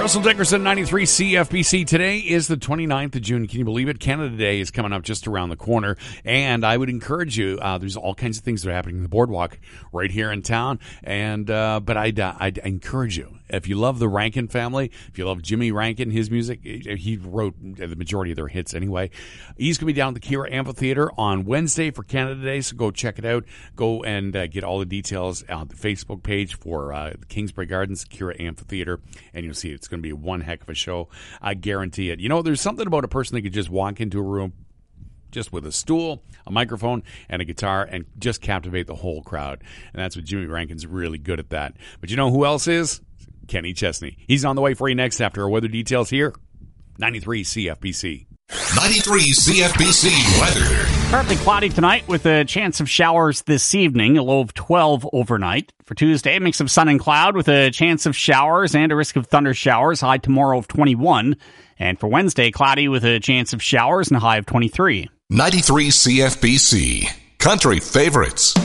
Russell Dickerson, 93 CFBC. Today is the 29th of June. Can you believe it? Canada Day is coming up just around the corner. And I would encourage you, there's all kinds of things that are happening in the boardwalk right here in town. And but I'd encourage you, if you love the Rankin family, if you love Jimmy Rankin, his music, he wrote the majority of their hits anyway. He's going to be down at the Kira Amphitheater on Wednesday for Canada Day, so go check it out. Go and get all the details on the Facebook page for the Kingsbury Gardens, Kira Amphitheater, and you'll see it's going to be one heck of a show. I guarantee it. You know, there's something about a person that could just walk into a room just with a stool, a microphone, and a guitar and just captivate the whole crowd. And that's what Jimmy Rankin's really good at that. But you know who else is? Kenny Chesney. He's on the way for you next after our weather details here. 93 CFBC. 93 CFBC weather. Partly cloudy tonight with a chance of showers this evening, a low of 12 overnight. For Tuesday, a mix of sun and cloud with a chance of showers and a risk of thunder showers, high tomorrow of 21. And for Wednesday, cloudy with a chance of showers and a high of 23. 93 CFBC, country favorites.